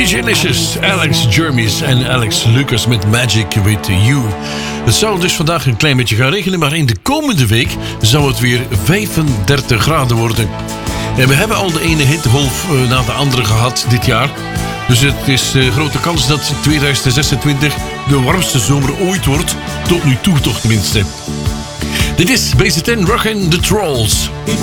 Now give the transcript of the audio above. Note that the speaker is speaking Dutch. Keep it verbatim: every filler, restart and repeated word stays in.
D J Licious, Alex Jermis en Alex Lucas met Magic With You. Het zou dus vandaag een klein beetje gaan regenen, maar in de komende week zou het weer vijfendertig graden worden. En we hebben al de ene hittegolf na de andere gehad dit jaar. Dus het is de grote kans dat tweeduizend zesentwintig de warmste zomer ooit wordt. Tot nu toe toch tenminste. Dit is B Z N Rockin' the Trolls. It